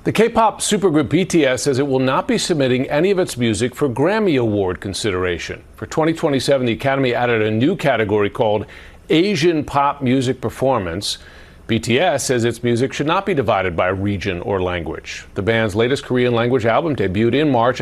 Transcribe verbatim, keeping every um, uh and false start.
The K-pop supergroup B T S says it will not be submitting any of its music for Grammy Award consideration. For twenty twenty-seven, the Academy added a new category called Asian Pop Music Performance. B T S says its music should not be divided by region or language. The band's latest Korean language album debuted in March